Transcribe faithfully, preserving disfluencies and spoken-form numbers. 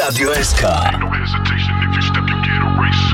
Radio S K. Ain't no hesitation if you step, you get erased.